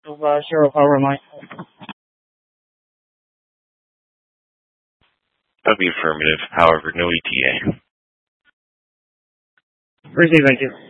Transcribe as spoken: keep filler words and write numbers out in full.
of uh, zero power mine. That'd be affirmative. However, no E T A. Receive, thank you.